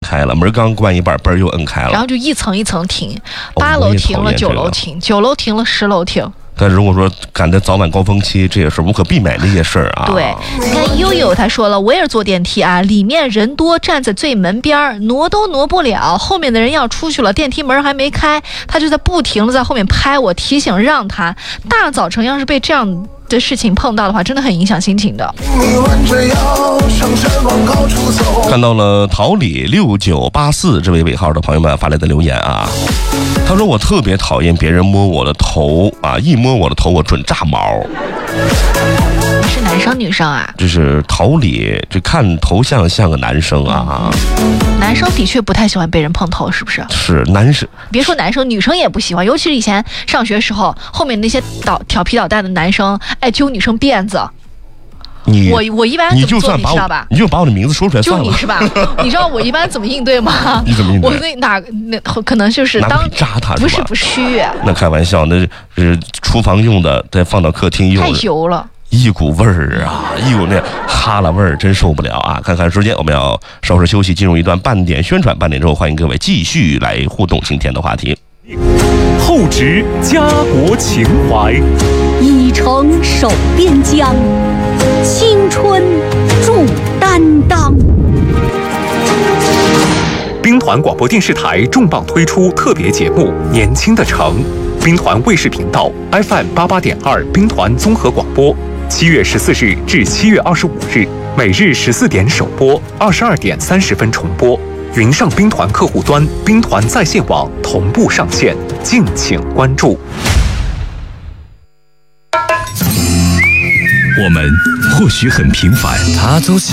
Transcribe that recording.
开了，门刚关一半，嘣又摁开了， 然后就一层一层停，8楼停了，9楼停，9楼停了，10楼停。 但如果说赶在早晚高峰期，这也是无可避免的一些事儿啊。 对，你看悠悠他说了，我也是坐电梯啊，里面人多，站在最门边，挪都挪不了，后面的人要出去了，电梯门还没开，他就在不停的在后面拍我，提醒让他。大早晨要是被这样的事情碰到的话，真的很影响心情的。 看到了桃李6984这位尾号的朋友们发来的留言啊，他说我特别讨厌别人摸我的头啊，一摸我的头我准炸毛。 你是男生女生啊？ 这是桃李，这看头像像个男生啊。 男生的确不太喜欢被人碰头，是不是？ 是男生， 别说男生，女生也不喜欢，尤其是以前上学时候，后面那些调皮捣蛋的男生爱揪女生辫子。我一般怎么做你知道吧？ 你就把我的名字说出来算了。 就你是吧？你知道我一般怎么应对吗？ 你怎么应对？ 我那可能就是当扎他， 不是虚。 那开玩笑，那是厨房用的，再放到客厅用的。 太油了。 一股味儿啊，一股那哈喇味儿，真受不了啊！看看时间，我们要稍事休息，进入一段半点宣传，半点之后欢迎各位继续来互动今天的话题。 厚植家国情怀， 以诚守边疆，青春重担当。 兵团广播电视台重磅推出特别节目《年轻的城》，兵团卫视频道 FM88.2兵团综合广播，7月14日至7月25日，每日14点首播，22点30分重播。云上兵团客户端、兵团在线网同步上线，敬请关注。 我们或许很平凡，他走